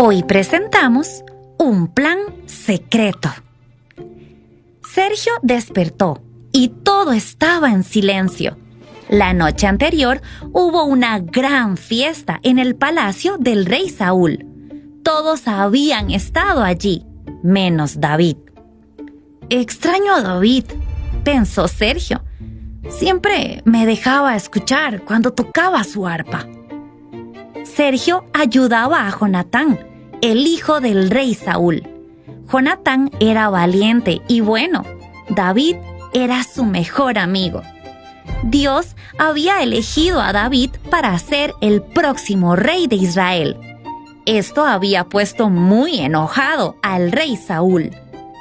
Hoy presentamos un plan secreto. Sergio despertó y todo estaba en silencio. La noche anterior hubo una gran fiesta en el palacio del rey Saúl. Todos habían estado allí, menos David. Extraño a David, pensó Sergio. Siempre me dejaba escuchar cuando tocaba su arpa. Sergio ayudaba a Jonatán, el hijo del rey Saúl. Jonatán era valiente y bueno. David era su mejor amigo. Dios había elegido a David para ser el próximo rey de Israel. Esto había puesto muy enojado al rey Saúl.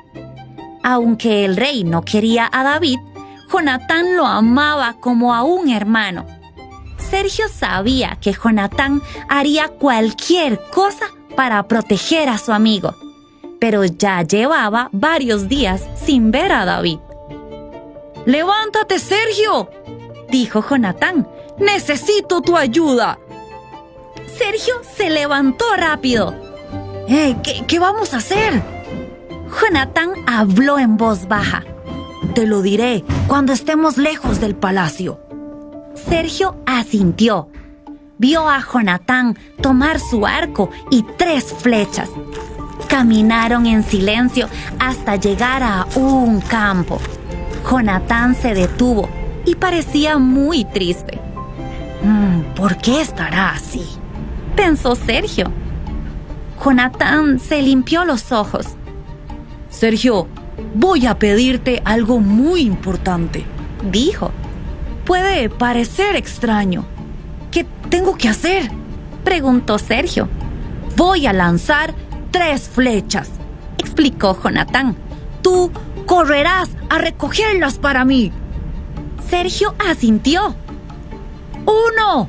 Aunque el rey no quería a David, Jonatán lo amaba como a un hermano. Sergio sabía que Jonatán haría cualquier cosa para proteger a su amigo, pero ya llevaba varios días sin ver a David. ¡Levántate, Sergio!, dijo Jonatán. ¡Necesito tu ayuda! Sergio se levantó rápido. ¿Qué vamos a hacer? Jonatán habló en voz baja. Te lo diré cuando estemos lejos del palacio. Sergio asintió. Vio a Jonatán tomar su arco y 3 flechas. Caminaron en silencio hasta llegar a un campo. Jonatán se detuvo y parecía muy triste. ¿Por qué estará así?, pensó Sergio. Jonatán se limpió los ojos. Sergio, voy a pedirte algo muy importante, dijo. Puede parecer extraño. ¿Qué tengo que hacer?, preguntó Sergio. Voy a lanzar 3 flechas, explicó Jonatán. Tú correrás a recogerlas para mí. Sergio asintió. 1,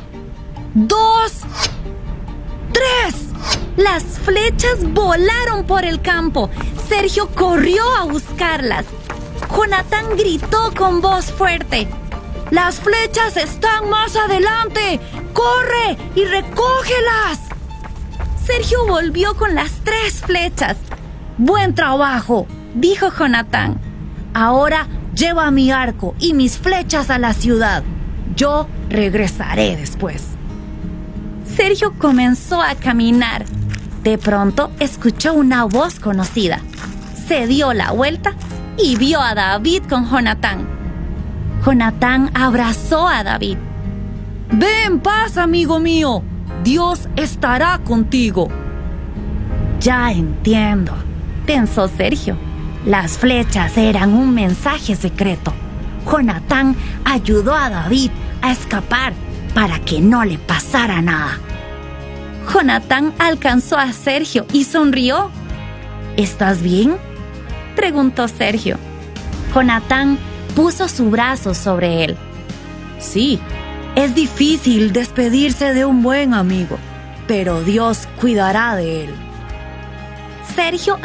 2, 3. Las flechas volaron por el campo. Sergio corrió a buscarlas. Jonatán gritó con voz fuerte. ¡Las flechas están más adelante! ¡Corre y recógelas! Sergio volvió con las 3 flechas. ¡Buen trabajo!, dijo Jonatán. Ahora lleva mi arco y mis flechas a la ciudad. Yo regresaré después. Sergio comenzó a caminar. De pronto escuchó una voz conocida. Se dio la vuelta y vio a David con Jonatán. Jonatán abrazó a David. Ve en paz, amigo mío. Dios estará contigo. Ya entiendo, pensó Sergio. Las flechas eran un mensaje secreto. Jonatán ayudó a David a escapar para que no le pasara nada. Jonatán alcanzó a Sergio y sonrió. ¿Estás bien?, preguntó Sergio. Jonatán puso su brazo sobre él. Sí, es difícil despedirse de un buen amigo, pero Dios cuidará de él. Sergio